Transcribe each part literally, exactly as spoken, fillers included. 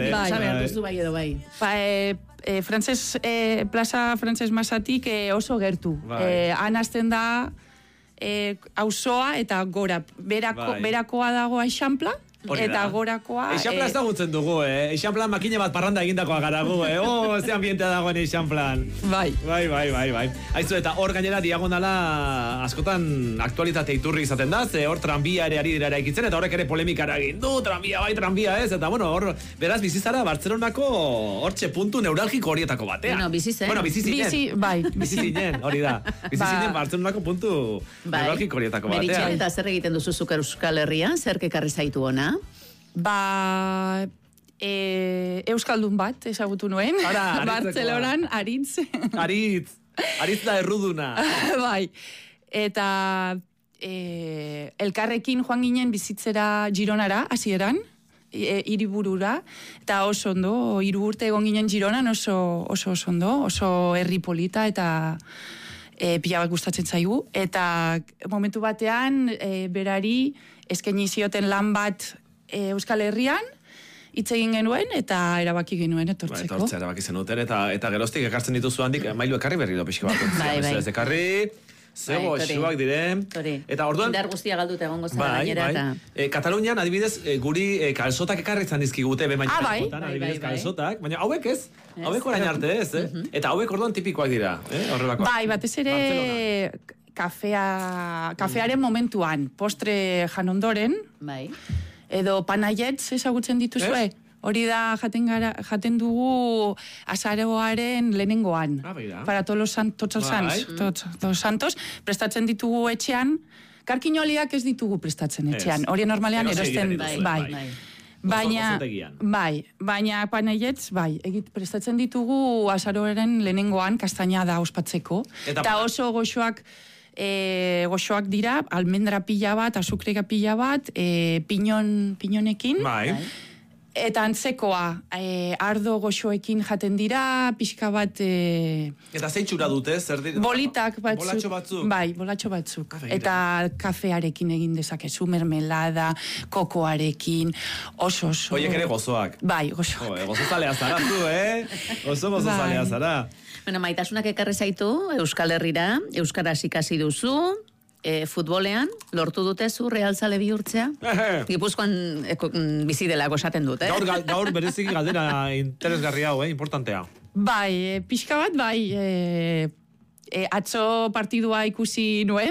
eh? Bai, bai. Duzu bai edo bai. Ba, e, e, Frantses, e, plaza Frantses Masatik e, oso gertu. Bai. E, han hasten da e, auzoa eta gora. Berako, Bai. Berakoa dago Aixampla, Hori eta da. gorakoa... Eixampla e, ezagutzen dugu, eh? Eixampla makine bat parranda egindakoa garagu, eh? Oh, ze ambientea dagoen Eixamplan. Bai. Bai, bai, bai, bai. Aizu, eta hor gainera diagonala askotan aktualitate iturri izaten da, ze hor tranbia ere ari dira eraikitzen, eta horrek ere polemikara egin du, tranbia bai, tranbia ez, eta bueno, hor, beraz, bizizara Bartzelonako hortxe puntu neuralgiko horietako batean. Bueno, bizi zen. Bueno, bizi zinen. Bizi, bai. Bizi zinen, hori da. Bizi Ba- zinen Bartzelonako puntu Bai. neuralgiko horietako Meritxell, batean. eta zer egiten duzu zuk Euskal Herrian, zer ekarri zaitu ona? Ba... E, Euskaldun bat ezagutu nuen. Ara, aritzekoa. Bartzelonan, aritz. Aritz, aritz da erruduna. Bai. Eta e, elkarrekin joan ginen bizitzera Gironara, hasieran, e, hiriburura, eta oso ondo, hiru urte egon ginen Gironan, oso oso, oso ondo, oso herri polita, eta e, pila bat gustatzen zaigu. Eta momentu batean, e, berari eskaini zioten lan bat e, Euskal Herrian, hitz egin genuen, eta erabaki genuen Ba, etortzeko. etortzea erabaki zenuten, eta, eta geroztik ekartzen dituzu handik, mailu ekarri berri do pixka bat. Bai, bai. Ez ekarri, zego Bai, esuak diren. Tori. Eta orduan... Indar guztia galduta egongo zara Bai, gainera, bai. eta... E, Katalunian, adibidez, e, guri e, kalsotak ekarri izan dizkigute, be Ah, bai. askotan, Bai, adibidez, bai, bai. kalsotak, baina hauek ez, hauek orain arte ez, eh? Eta hauek orduan tipikoak dira, eh? Horrelakoak. Bai, batez ere kafea, kafearen momentuan, postre jan ondoren, Bai. edo panaietz ezagutzen dituzue. Ez? Hori da jaten, gara, jaten dugu azaroaren lehenengoan. Ah, begira. Para todos los santos, tots els Bai. sants, tots los santos, prestatzen ditugu etxean, karkinoliak ez ditugu prestatzen etxean. Ez. Hori normalean Erosi erosten, egiten dituzue, bai. bai. Baina, Gozotegian. bai, baina panaietz, bai, egit prestatzen ditugu azaroaren lehenengoan kastaina da ospatzeko. Eta- Eta oso goxoak, e, goxoak dira, almendra pila bat, azukrega pila bat, e, pinon, pinonekin. Bai. Eta antzekoa, e, ardo goxoekin jaten dira, pixka bat... E, Eta zeitxura dute, zer dira? bolitak batzuk. Bolatxo batzuk. Bai, bolatxo batzuk. Ah, begira. Eta kafearekin egin dezakezu, mermelada, kokoarekin, oso oso... Hoiek ere gozoak. Bai, gozo. Jo, eh, gozo zalea zara zu, eh? Oso gozo Bai. zalea zara. Bueno, maitasunak ekarri zaitu Euskal Herrira, Euskaraz ikasi duzu, e, futbolean, lortu dutezu realzale bihurtzea. Gipuzkoan e, ko- mm, bizi delako esaten dut, eh? Gaur, gal- gaur bereziki galdera interesgarri hau, eh? Importantea. Bai, e, pixka bat, bai, e, e, atzo partidua ikusi nuen,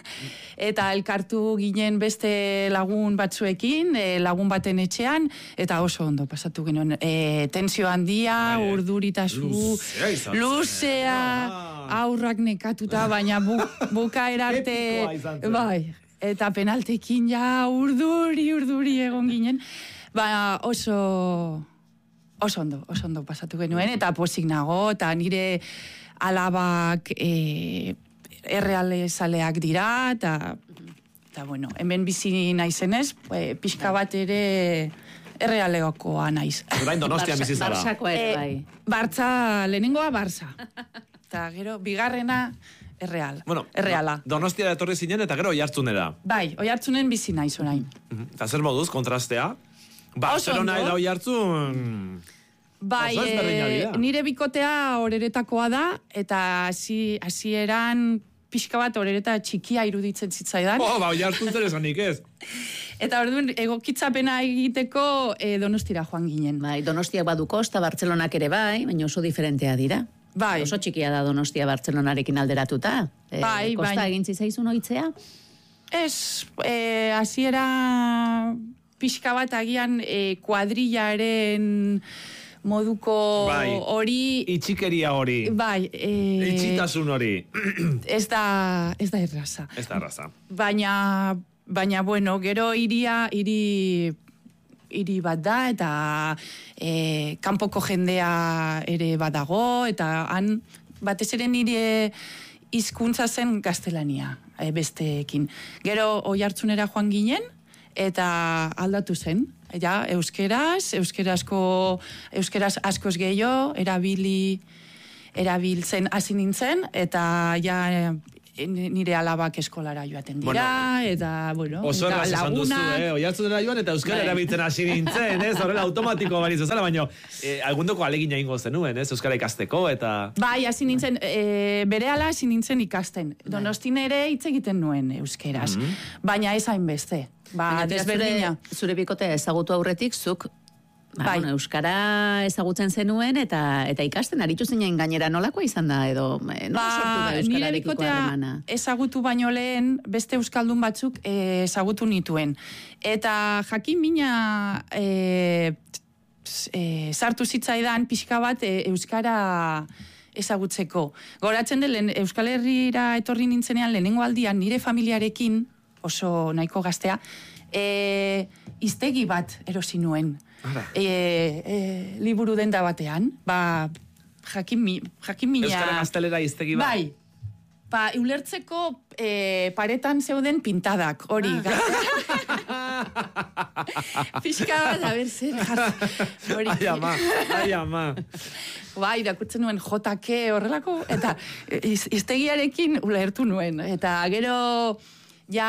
eta elkartu ginen beste lagun batzuekin, e, lagun baten etxean, eta oso ondo pasatu genuen. E, tensio handia, Bai, eh? urduritasu, Luzea izan zen. luzea, Ah. aurrak nekatuta, baina bu, bukaera arte... Epikoa izan zen. Bai, eta penaltekin ja urduri, urduri egon ginen. Ba, oso... Oso ondo, oso ondo pasatu genuen, eta pozik nago, eta nire alabak e, erreale zaleak dira, eta, eta bueno, hemen bizi naizenez, e, pixka bat ere errealeokoa naiz. Orain Donostian bizi zara. Barsakoa ere, E, bai. Bartza, lehenengoa Barça. Eta gero, bigarrena erreal. Bueno, erreala. Donostia etorri zinen eta gero Oiartzunera. Bai, oihartzunen bizi naiz orain. Eta zer moduz, kontrastea? Barcelona ondo. eta Oiartzun... Bai, Oso ezberdinak e, dira. nire bikotea horeretakoa da, eta hasi hasieran pixka bat horereta txikia iruditzen zitzaidan. Oh, ba, Oiartzun zer esanik ez. Eta orduan egokitzapena egiteko e, Donostira joan ginen. Bai, Donostiak badu kosta, Bartzelonak ere bai, baina oso diferentea dira. Bai. Oso txikia da Donostia Bartzelonarekin alderatuta. E, Bai, kosta baina- egin zitzaizun oitzea? Ez, e, hasiera pixka bat agian e, kuadrillaren moduko Bai. hori... Itxikeria hori. Bai, e, Itxitasun hori. ez da, ez da erraza. Ez da raza. Baina, baina bueno, gero iria, iri, iri bat da, eta e, kanpoko jendea ere badago, eta han batez ere nire hizkuntza zen gaztelania, e, besteekin. Gero Oiartzunera joan ginen, eta aldatu zen. Ja, euskeraz, euskerazko, euskeraz askoz gehiago, erabili, erabiltzen hasi nintzen, eta ja nire alabak eskolara joaten dira, bueno, eta, bueno, oso eta esan duzu, lagunak. eh? Oiartzunera joan eta euskara Bai. erabiltzen hasi nintzen, ez? Horrela automatiko barizu zela, baina eh, algundoko alegina ingo zenuen, ez? Euskara ikasteko eta... Bai, hasi nintzen, e, berehala hasi nintzen ikasten. Donostin ere hitz egiten nuen euskeraz, mm-hmm. baina ez hainbeste. Ba, Baina desberdina. zure, zure bikotea ezagutu aurretik, zuk ba, Bai. bueno, euskara ezagutzen zenuen eta eta ikasten aritu zinen gainera nolakoa izan da edo eh, nola sortu da Ba, nire euskararekiko bikotea harremana? ezagutu baino lehen beste euskaldun batzuk eh, ezagutu nituen. Eta jakin mina eh, eh, sartu zitzaidan pixka bat eh, euskara ezagutzeko. Goratzen den, Euskal Herrira etorri nintzenean lehenengo aldian nire familiarekin, oso nahiko gaztea, e, iztegi bat erosi nuen. E, e, liburu denda batean, ba, jakin, mi, jakin mina... Euskara gaztelera iztegi bat? Bai, ba, ulertzeko e, paretan zeuden pintadak, hori. Pixka bat, a ber, zer, hori. Ai ama, ai ama. Bai, irakurtzen nuen J K horrelako, eta iz, iztegiarekin ulertu nuen. Eta gero, ja,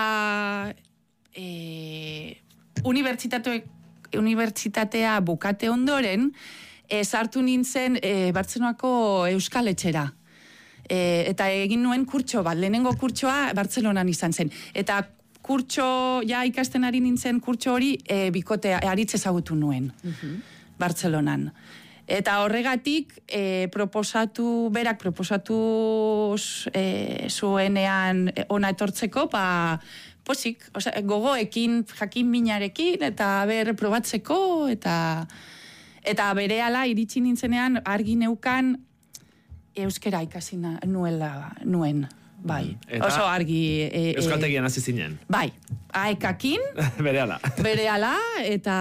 e, unibertsitate, unibertsitatea bukate ondoren, e, sartu nintzen e, Bartzelonako Euskal Etxera. E, eta egin nuen kurtso bat, lehenengo kurtsoa Bartzelonan izan zen. Eta kurtso, ja ikasten ari nintzen kurtso hori, e, bikotea, e, aritz ezagutu nuen, uh-huh. Bartzelonan. Eta horregatik, e, proposatu, berak proposatu e, zuenean ona etortzeko, pa, posik, osea, gogoekin, jakin minarekin, eta ber probatzeko, eta, eta berehala iritsi nintzenean argi neukan euskera ikasi nuela, nuen. Bai, eta oso argi... E, euskaltegian hasi zinen. Bai, aekakin... berehala. Berehala, eta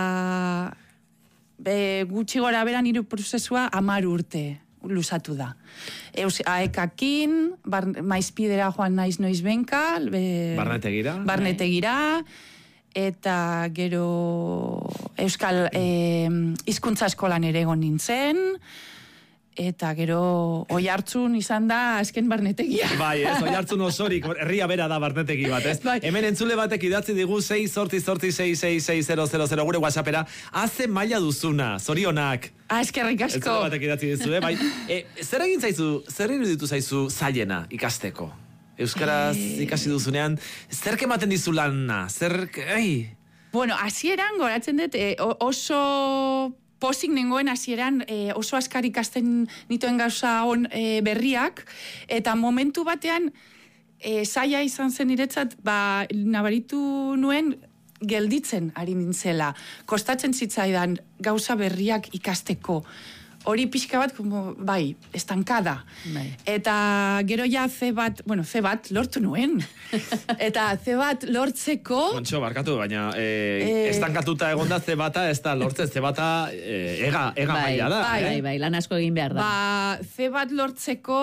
be, gutxi gora bera nire prozesua hamar urte luzatu da. Eus, aekakin, bar, maizpidera joan naiz noiz benka... Be, barnetegira. Barnetegira, eta gero euskal eh, hizkuntza eskolan ere egon nintzen... Eta gero Oiartzun izan da azken barnetegia. Bai, ez, Oiartzun osorik, herria bera da barnetegi bat, ez? Bai. Hemen entzule batek idatzi digu sei zortzi zortzi sei sei sei zero zero zero gure WhatsAppera. Haze maila duzuna, zorionak. Ah, eskerrik asko. Entzule batek idatzi dizu, eh? Bai. E, zer egin zaizu, zer iruditu zaizu zailena ikasteko? Euskaraz e... ikasi duzunean, zer kematen dizu lana? Zer, ei... Bueno, hasieran goratzen dut, eh, oso... Pozik nengoen hasieran e, oso askar ikasten nituen gauza on e, berriak, eta momentu batean e, zaila izan zen niretzat, ba, nabaritu nuen gelditzen ari nintzela. Kostatzen zitzaidan gauza berriak ikasteko. Hori pixka bat, como, bai, estankada. Bai. Eta gero ja ze bat, bueno, ze bat lortu nuen. Eta ze bat lortzeko... Kontxo, barkatu, baina e, Eh, estankatuta egonda ze bata, ez da lortzen, ze bata e, ega, ega Bai, maila da. bai, eh? Bai, bai, lan asko egin behar da. Ba, ze bat lortzeko,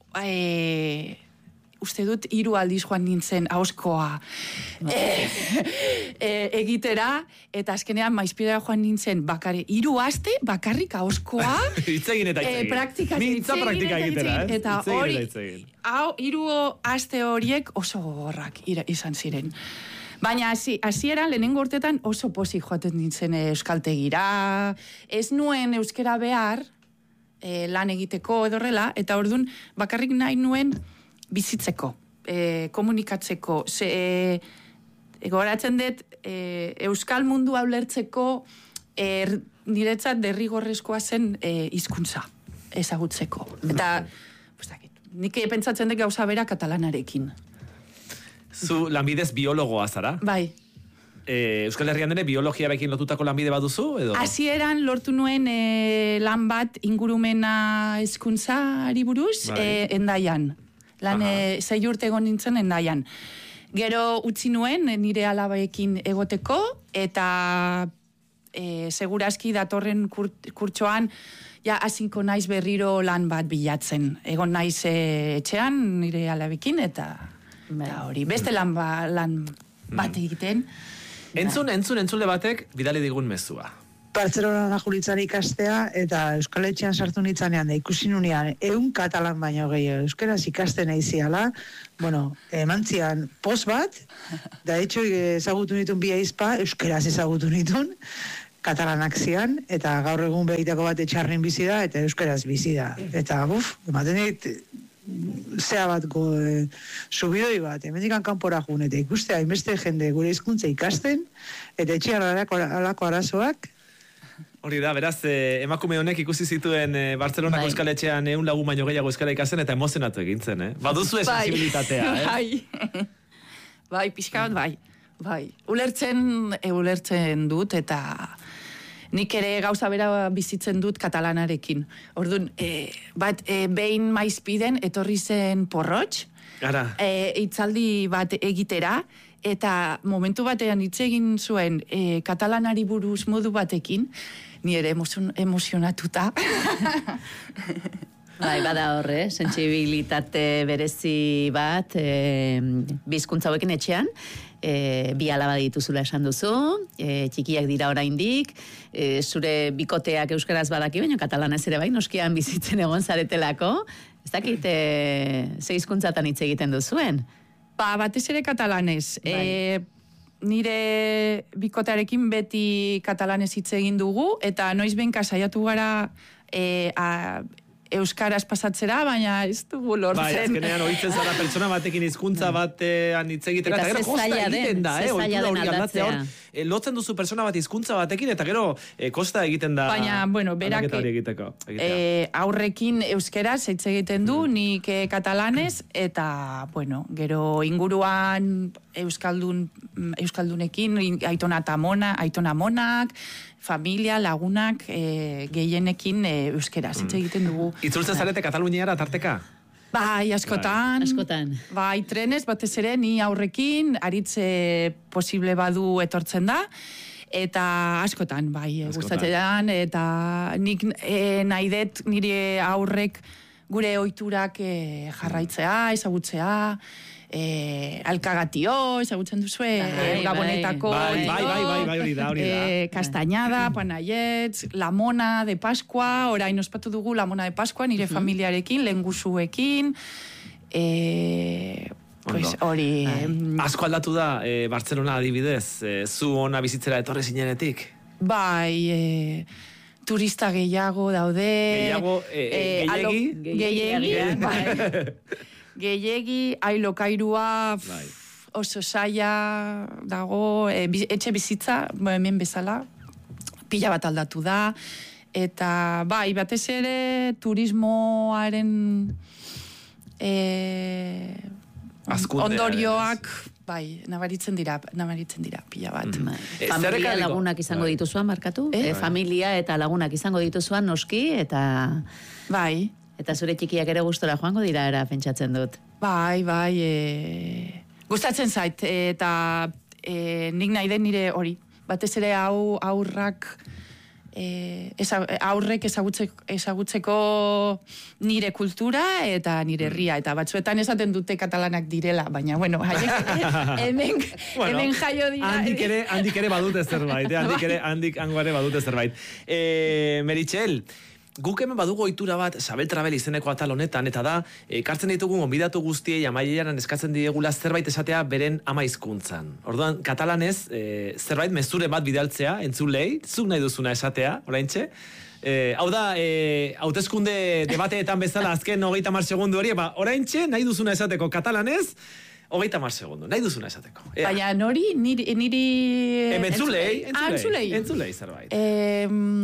e, uste dut, hiru aldiz joan nintzen ahoskoa e, e, egitera, eta azkenean maizpidera joan nintzen bakare, hiru aste bakarrik ahoskoa Hitz egin eta hitz egin. praktika Mintza praktika egitera, ez? eta Hitz egin hori, eta hitz egin. hau, hiru aste horiek oso gogorrak ira- izan ziren. Baina hasi hasieran lehenengo urtetan oso pozik joaten nintzen euskaltegira, ez nuen euskera behar, e, lan egiteko edorrela, eta ordun bakarrik nahi nuen bizitzeko, e, komunikatzeko, ze, e, goratzen dut, e, euskal mundu ulertzeko er, niretzat derrigorrezkoa zen e, hizkuntza ezagutzeko. Eta, pues, nik pentsatzen dut gauza bera katalanarekin. Zu lanbidez biologoa zara? Bai. E, Euskal Herrian ere biologiarekin lotutako lanbide baduzu edo? Hasieran lortu nuen e, lan bat ingurumena hezkuntzari buruz, Bai. e, Endaian. Lan e, sei urte egon nintzen Endaian. Gero utzi nuen e, nire alabaekin egoteko, eta e, segurazki datorren kur, kurtsoan ja hasiko naiz berriro lan bat bilatzen. Egon naiz e, etxean nire alabekin, eta, eta hori beste lan, ba, lan bat egiten. Entzun, entzun, entzule batek bidali digun mezua. Bartzelona julitzari ikastea, eta Euskal Etxean sartu nitzanean, da ikusi nunean, eun katalan baino gehiago, euskaraz ikasten eiziala, bueno, emantzian post bat, da etxo ezagutu nitun bi aizpa, euskaraz ezagutu nitun, katalanak zian, eta gaur egun behitako bat etxarrin bizi da, eta euskaraz bizi da. Eta, buf, ematen dit, zea bat go, e, subidoi bat, emendikan kanpora jun, eta ikustea, hainbeste jende gure hizkuntza ikasten, eta etxean alako, alako arazoak. Hori da, beraz, eh, emakume honek ikusi zituen eh, Bartzelonako Bai. Euskal Etxean eun lagun baino gehiago euskara ikasten, eta emozionatu egintzen, eh? Baduzu sensibilitatea, eh? Bai, bai, pixka bat, bai. Bai, ulertzen, e, ulertzen dut, eta nik ere gauza bera bizitzen dut katalanarekin. Orduan, e, bat, e, behin maizpiden etorri zen porrotx, Gara. e, itzaldi bat egitera, eta momentu batean hitz egin zuen e, katalanari buruz modu batekin, ni ere emozion, emozionatuta. Bai, bada horre, sentsibilitate berezi bat, e, bizkuntza hauekin etxean, e, bi alaba dituzula esan duzu, e, txikiak dira oraindik, e, zure bikoteak euskaraz badaki, baina katalanez ere bai, noskian bizitzen egon zaretelako, ez dakit, e, ze hizkuntzatan hitz egiten duzuen? Ba, batez ere katalanez. Bai. E, nire bikotearekin beti katalanez hitz egin dugu, eta noiz benka saiatu gara e, a, euskaraz pasatzera, baina ez dugu lortzen. Bai, azkenean ohitzen zara pertsona batekin hizkuntza batean hitz egitera, Eta eta gero ze kosta zaila den, egiten da, ze eh? zaila Ohitura den hori aldatzea hor, aldatzea. eh, lotzen duzu pertsona bat hizkuntza batekin, eta gero eh, kosta egiten da. Baina, bueno, berak, aldaketa hori egiteko. egitea. E, aurrekin euskeraz hitz egiten du, nik e, katalanez, eta, bueno, gero inguruan euskaldun, euskaldunekin, aitona eta mona, aitona monak, familia, lagunak, e, gehienekin e, euskeraz hitz egiten dugu. Itzultzen zarete Kataluniara tarteka? Bai, askotan. Askotan. Bai, trenez, batez ere, ni aurrekin, aritze posible badu etortzen da, eta askotan, bai, Askotan. gustatzen, eta nik e, nahi dut nire aurrek gure ohiturak e, jarraitzea, ezagutzea, e, alkagatio, ezagutzen duzue, Bai, e, Gabonetako bai. Bai, tio, bai, bai, bai, bai, hori da, hori da. e, kastañada, panaietz, la mona de Pascua, orain ospatu dugu la mona de Pascua, nire familiarekin, lengusuekin, e, pues, Ondo. hori... em, Asko aldatu da, eh, Bartzelona adibidez, eh, zu ona bizitzera etorri zinenetik. Bai, e, turista gehiago daude. Gehiago, eh, e, alo- gehiegi? Gehiegi, Gehiegi, bai. Gehiegi, ailokairua, Bai. oso saia dago, e, bi- etxe bizitza, ba, hemen bezala, pila bat aldatu da, eta bai, batez ere turismoaren e, Hazkundea, ondorioak, bai, nabaritzen dira, nabaritzen dira pila bat. Bai. Eh, zer Familia ekarriko? lagunak izango Bai. dituzuan, markatu? Eh? Eh, familia eta lagunak izango dituzuan noski, eta Bai, eta zure txikiak ere gustora joango dira era pentsatzen dut. bai, bai, e, gustatzen zait, eta e, nik nahi den nire hori, batez ere hau aurrak, e, eza, aurrek ezagutzeko, ezagutzeko nire kultura eta nire herria, eta batzuetan esaten dute katalanak direla, baina, bueno, haiek hemen, Bueno, hemen jaio dira. Handik ere, handik ere badute zerbait, eh? handik ere, handik hango ere badute zerbait. Eh, Meritxell, guk hemen badugu ohitura bat, Sabel Trabel izeneko atal honetan, eta da, ekartzen ditugu gonbidatu guztiei amaieran eskatzen diegula zerbait esatea beren ama hizkuntzan. Orduan, katalanez, e, zerbait mezure bat bidaltzea, entzulei, zuk nahi duzuna esatea, oraintxe. E, hau da, e, hauteskunde debateetan bezala azken hogeita hamar segundu hori, ba, oraintxe nahi duzuna esateko katalanez, hogeita hamar segundu, nahi duzuna esateko. Ea. Baina nori, niri... niri Em, entzulei, Ah, entzulei. entzulei zerbait. Eh,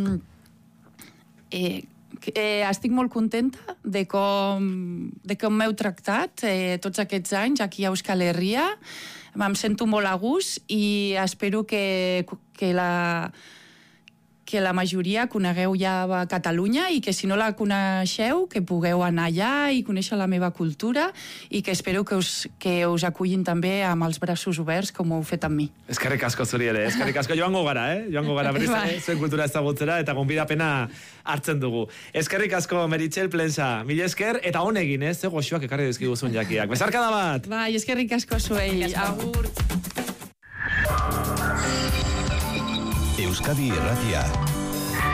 eh, eh, estic molt contenta de com, de com m'heu tractat eh, tots aquests anys aquí a Euskal Herria. Em sento molt a gust i espero que, que la que la majoria conegueu ja a Catalunya i que si no la coneixeu, que pugueu anar allà i conèixer la meva cultura i que espero que us, que us acullin també amb els braços oberts com ho heu fet amb mi. Eskerrik asko zuri ere, eskerrik asko joango gara, eh? Joango gara berriz ere, Bai. zuen kultura ezagutzera eta gonbidapena hartzen dugu. Eskerrik asko Meritxell Plensa, mila esker eta honegin, eh? Ze goxoak ekarri dizkiguzun jakiak. Besarkada bat! Bai, eskerrik asko zuei. Agur. Euskadi Irratia.